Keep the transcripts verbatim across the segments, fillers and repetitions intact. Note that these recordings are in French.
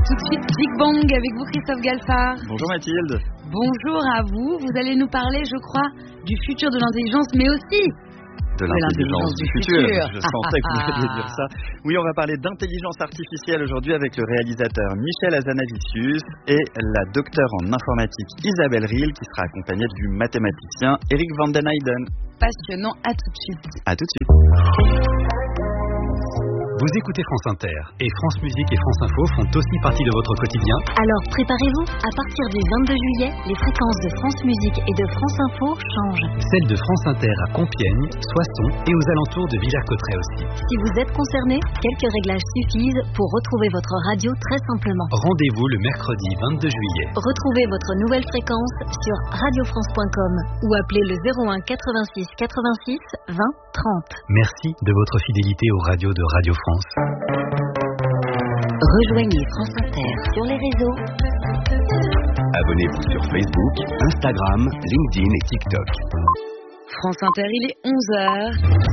Tout de suite, Big Bang avec vous, Christophe Galfard. Bonjour Mathilde. Bonjour à vous. Vous allez nous parler, je crois, du futur de l'intelligence, mais aussi de l'intelligence du, du futur. futur. Je sentais que vous alliez dire ça. Oui, on va parler d'intelligence artificielle aujourd'hui avec le réalisateur Michel Hazanavicius et la docteure en informatique Isabelle Riehl qui sera accompagnée du mathématicien Eric van den Eyden. Passionnant, à tout de suite. À tout de suite. Vous écoutez France Inter et France Musique et France Info font aussi partie de votre quotidien. Alors préparez-vous, à partir du vingt-deux juillet, les fréquences de France Musique et de France Info changent. Celles de France Inter à Compiègne, Soissons et aux alentours de Villers-Cotterêts aussi. Si vous êtes concerné, quelques réglages suffisent pour retrouver votre radio très simplement. Rendez-vous le mercredi vingt-deux juillet. Retrouvez votre nouvelle fréquence sur radio france point com ou appelez le zéro un quatre-vingt-six quatre-vingt-six vingt trente. Merci de votre fidélité aux radios de Radio France. Rejoignez France Inter sur les réseaux. Abonnez-vous sur Facebook, Instagram, LinkedIn et TikTok. France Inter, il est onze heures.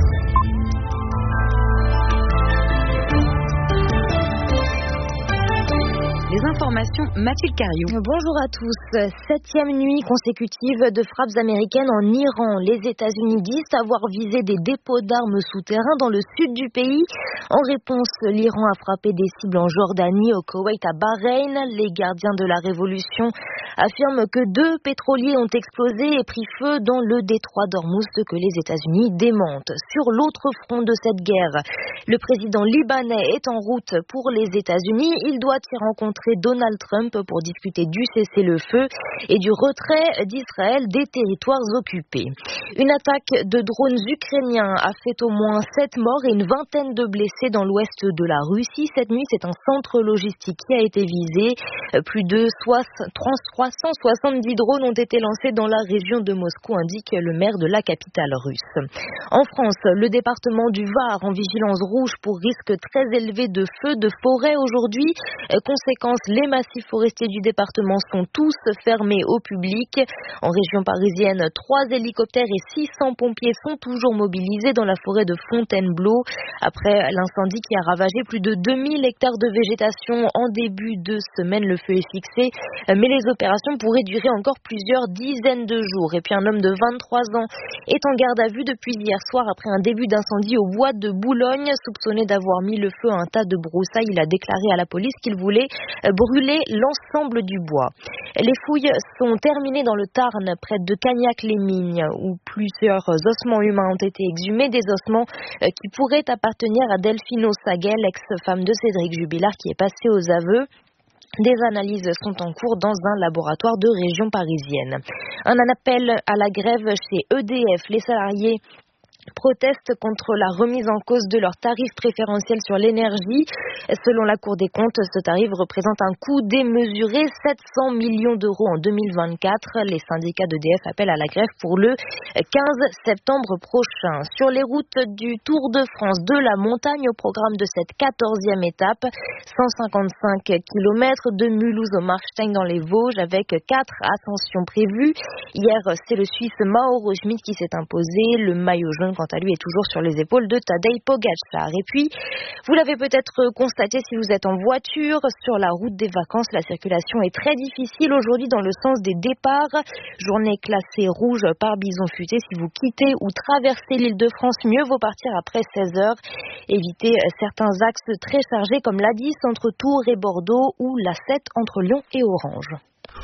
Les informations, Mathilde Cariou. Bonjour à tous. Septième nuit consécutive de frappes américaines en Iran. Les États-Unis disent avoir visé des dépôts d'armes souterrains dans le sud du pays. En réponse, l'Iran a frappé des cibles en Jordanie, au Koweït, à Bahreïn. Les gardiens de la révolution affirment que deux pétroliers ont explosé et pris feu dans le détroit d'Ormuz, ce que les États-Unis démentent. Sur l'autre front de cette guerre, le président libanais est en route pour les États-Unis. Il doit y rencontrer Donald Trump pour discuter du cessez-le-feu et du retrait d'Israël des territoires occupés. Une attaque de drones ukrainiens a fait au moins sept morts et une vingtaine de blessés dans l'ouest de la Russie. Cette nuit, c'est un centre logistique qui a été visé. Plus de trois cent soixante-dix drones ont été lancés dans la région de Moscou, indique le maire de la capitale russe. En France, le département du Var en vigilance rouge pour risque très élevé de feux de forêt aujourd'hui. Conséquence, les massifs forestiers du département sont tous fermés au public. En région parisienne, trois hélicoptères et six cents pompiers sont toujours mobilisés dans la forêt de Fontainebleau après l'incendie qui a ravagé plus de deux mille hectares de végétation en début de semaine. Le feu est fixé, mais les opérations pourraient durer encore plusieurs dizaines de jours. Et puis un homme de vingt-trois ans est en garde à vue depuis hier soir après un début d'incendie au bois de Boulogne. Soupçonné d'avoir mis le feu à un tas de broussailles, il a déclaré à la police qu'il voulait brûler l'ensemble du bois. Les fouilles sont terminées dans le Tarn, près de Cagnac-les-Mignes, où plusieurs ossements humains ont été exhumés, des ossements qui pourraient appartenir à Delphine Saguel, ex-femme de Cédric Jubilard, qui est passée aux aveux. Des analyses sont en cours dans un laboratoire de région parisienne. Un appel à la grève chez E D F. Les salariés protestent contre la remise en cause de leurs tarifs préférentiels sur l'énergie. Selon la Cour des comptes, ce tarif représente un coût démesuré, sept cents millions d'euros en deux mille vingt-quatre. Les syndicats d'E D F appellent à la grève pour le quinze septembre prochain. Sur les routes du Tour de France, de la montagne au programme de cette quatorzième étape, cent cinquante-cinq kilomètres de Mulhouse au Marstein dans les Vosges avec quatre ascensions prévues. Hier, c'est le Suisse Mauro Schmid qui s'est imposé. Le maillot jaune, quant à lui, est toujours sur les épaules de Tadej Pogačar. Et puis, vous l'avez peut-être constaté si vous êtes en voiture, sur la route des vacances, la circulation est très difficile aujourd'hui dans le sens des départs. Journée classée rouge par bison futé. Si vous quittez ou traversez l'Île-de-France, mieux vaut partir après seize heures. Évitez certains axes très chargés comme l'A dix entre Tours et Bordeaux ou l'A sept entre Lyon et Orange.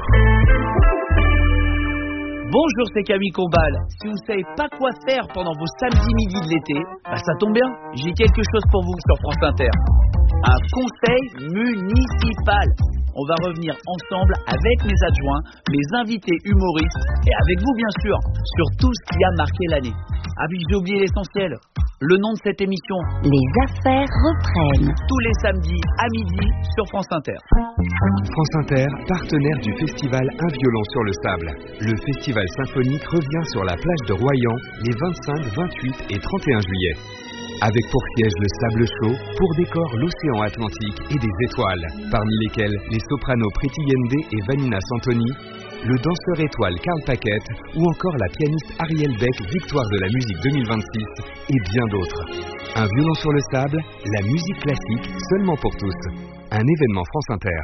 Bonjour, c'est Camille Combal. Si vous ne savez pas quoi faire pendant vos samedis midi de l'été, bah ça tombe bien, j'ai quelque chose pour vous sur France Inter. Un conseil municipal. On va revenir ensemble avec mes adjoints, mes invités humoristes et avec vous bien sûr, sur tout ce qui a marqué l'année. Ah oui, j'ai oublié l'essentiel. Le nom de cette émission, Les affaires reprennent. Tous les samedis à midi sur France Inter. France Inter, partenaire du festival Un violon sur le sable. Le festival symphonique revient sur la plage de Royan les vingt-cinq, vingt-huit et trente et un juillet. Avec pour siège le sable chaud, pour décor l'océan Atlantique et des étoiles, parmi lesquelles les sopranos Priti Yende et Vanina Santoni, le danseur étoile Karl Paquette ou encore la pianiste Ariel Beck, victoire de la musique deux mille vingt-six et bien d'autres. Un violon sur le sable, la musique classique seulement pour tous. un événement France Inter.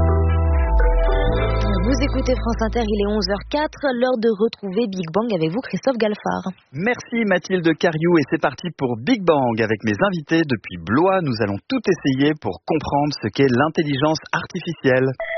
Vous écoutez France Inter, il est onze heures quatre, l'heure de retrouver Big Bang avec vous, Christophe Galfard. Merci Mathilde Cariou et c'est parti pour Big Bang. Avec mes invités depuis Blois, nous allons tout essayer pour comprendre ce qu'est l'intelligence artificielle.